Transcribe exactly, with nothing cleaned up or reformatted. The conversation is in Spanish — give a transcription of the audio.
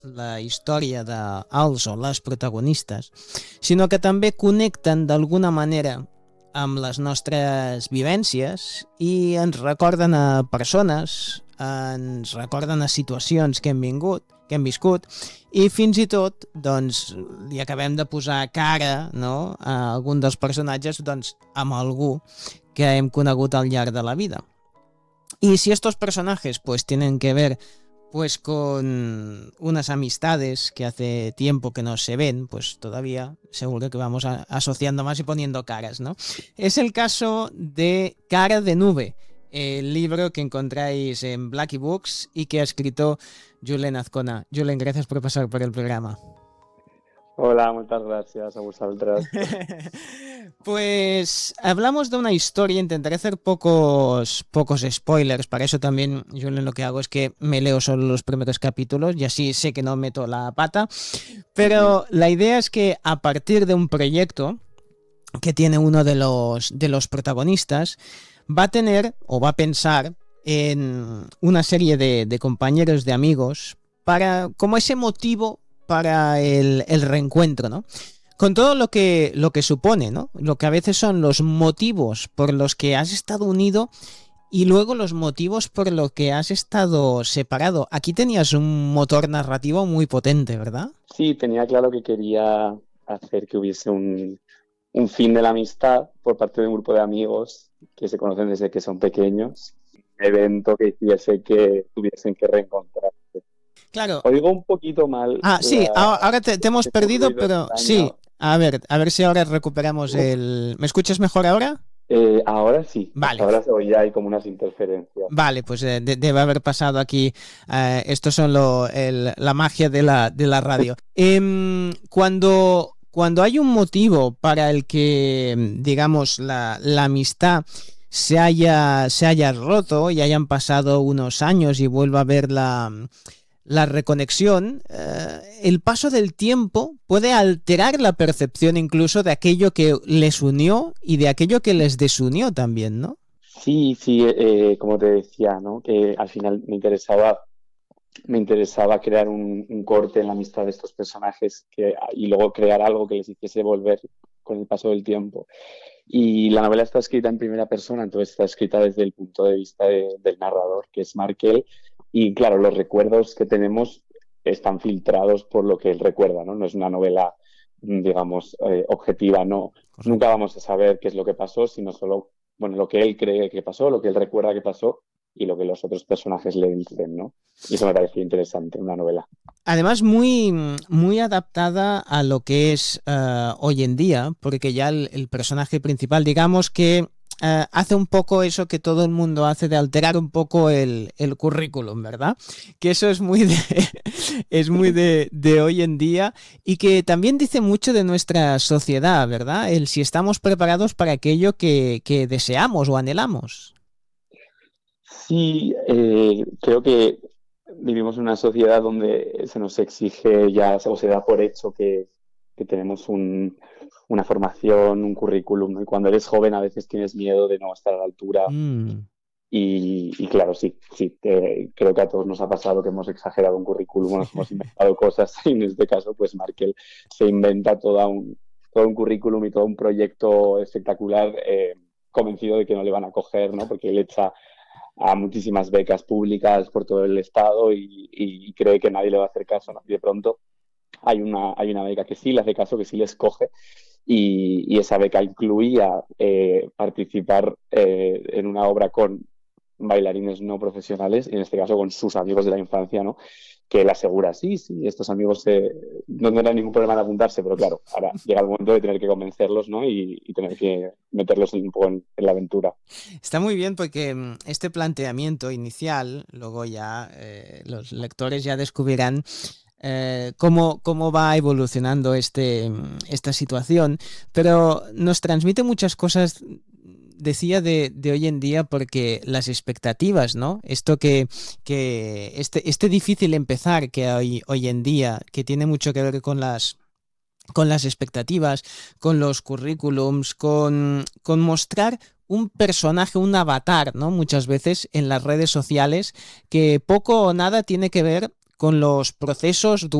la història dels o les protagonistes, sinó que també connecten d'alguna manera amb les nostres vivències i ens recorden a persones, ens recorden a situacions que hem vingut, que hem viscut, i fins i tot doncs, li acabem de posar cara, no?, a algun dels personatges doncs, amb algú que hem conegut al llarg de la vida. Y si estos personajes pues tienen que ver pues con unas amistades que hace tiempo que no se ven, pues todavía seguro que vamos a, asociando más y poniendo caras, ¿no? Es el caso de Cara de Nube, el libro que encontráis en Blackie Books y que ha escrito Julen Azcona. Julen, gracias por pasar por el programa. Hola, muchas gracias a vosotras. Pues hablamos de una historia, intentaré hacer pocos, pocos spoilers, para eso también yo lo que hago es que me leo solo los primeros capítulos y así sé que no meto la pata, pero la idea es que a partir de un proyecto que tiene uno de los, de los protagonistas, va a tener o va a pensar en una serie de, de compañeros, de amigos, para como ese motivo para el, el reencuentro, ¿no? Con todo lo que, lo que supone, ¿no? Lo que a veces son los motivos por los que has estado unido y luego los motivos por los que has estado separado. Aquí tenías un motor narrativo muy potente, ¿verdad? Sí, tenía claro que quería hacer que hubiese un, un fin de la amistad por parte de un grupo de amigos que se conocen desde que son pequeños. Un evento que hiciese que tuviesen que reencontrarse. Claro. Oigo un poquito mal. Ah, sí, la... ahora te, te hemos perdido, pero extraño. sí. A ver, a ver si ahora recuperamos el... ¿Me escuchas mejor ahora? Eh, ahora sí. Vale. Ahora se oye hay como unas interferencias. Vale, pues eh, de, debe haber pasado aquí. Eh, esto son lo, el, la magia de la, de la radio. Eh, cuando, cuando hay un motivo para el que, digamos, la, la amistad se haya, se haya roto y hayan pasado unos años y vuelva a haber la... la reconexión, eh, el paso del tiempo puede alterar la percepción incluso de aquello que les unió y de aquello que les desunió también, ¿no? Sí, sí, eh, como te decía, ¿no? Que al final me interesaba, me interesaba crear un, un corte en la amistad de estos personajes que, y luego crear algo que les hiciese volver con el paso del tiempo. Y la novela está escrita en primera persona, entonces está escrita desde el punto de vista de, del narrador, que es Markel. Y claro, los recuerdos que tenemos están filtrados por lo que él recuerda, ¿no? No es una novela, digamos, eh, objetiva, no. Correcto. Nunca vamos a saber qué es lo que pasó, sino solo, bueno, lo que él cree que pasó, lo que él recuerda que pasó y lo que los otros personajes le dicen, ¿no? Y eso me pareció interesante, una novela. Además, muy, muy adaptada a lo que es uh, hoy en día, porque ya el, el personaje principal, digamos que Uh, hace un poco eso que todo el mundo hace de alterar un poco el, el currículum, ¿verdad? Que eso es muy de, es muy de, de hoy en día y que también dice mucho de nuestra sociedad, ¿verdad? El si estamos preparados para aquello que, que deseamos o anhelamos. Sí, eh, creo que vivimos en una sociedad donde se nos exige ya, o se da por hecho que, que tenemos un... una formación, un currículum, ¿no? Y cuando eres joven a veces tienes miedo de no estar a la altura. Mm. Y, y claro, sí, sí, eh, creo que a todos nos ha pasado que hemos exagerado un currículum, nos hemos inventado cosas y en este caso, pues Markel se inventa toda un, todo un currículum y todo un proyecto espectacular, eh, convencido de que no le van a coger, ¿no? Porque él echa a muchísimas becas públicas por todo el estado y, y cree que nadie le va a hacer caso, ¿no? Y de pronto hay una, hay una beca que sí le hace caso, que sí les coge. Y, y esa beca incluía eh, participar eh, en una obra con bailarines no profesionales, y en este caso con sus amigos de la infancia, ¿no? Que él asegura, sí, sí, estos amigos eh, no tendrán ningún problema en apuntarse, pero claro, ahora llega el momento de tener que convencerlos, ¿no? Y, y tener que meterlos un poco en, en la aventura. Está muy bien porque este planteamiento inicial, luego ya eh, los lectores ya descubrirán Eh, cómo, cómo va evolucionando este, esta situación, pero nos transmite muchas cosas, decía, de, de hoy en día, porque las expectativas, ¿no? Esto que, que este, este difícil empezar que hay hoy en día, que tiene mucho que ver con las con las expectativas, con los currículums, con, con mostrar un personaje, un avatar, ¿no? Muchas veces en las redes sociales que poco o nada tiene que ver con los procesos